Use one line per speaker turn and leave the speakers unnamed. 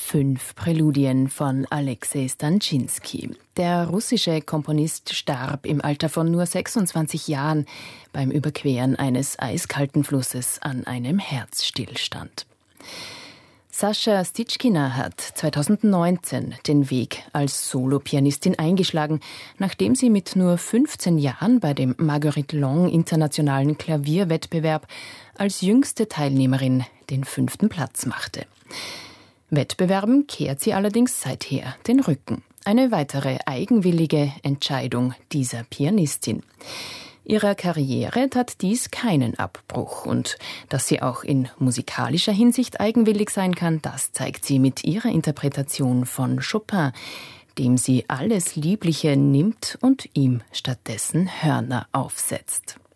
5 Präludien von Alexei Stanchinsky. Der russische Komponist starb im Alter von nur 26 Jahren beim Überqueren eines eiskalten Flusses an einem Herzstillstand. Sascha Stitschkina hat 2019 den Weg als Solopianistin eingeschlagen, nachdem sie mit nur 15 Jahren bei dem Marguerite Long Internationalen Klavierwettbewerb als jüngste Teilnehmerin den 5. Platz machte. Wettbewerben kehrt sie allerdings seither den Rücken. Eine weitere eigenwillige Entscheidung dieser Pianistin. Ihrer Karriere tat dies keinen Abbruch. Und dass sie auch in musikalischer Hinsicht eigenwillig sein kann, das zeigt sie mit ihrer Interpretation von Chopin, dem sie alles Liebliche nimmt und ihm stattdessen Hörner aufsetzt.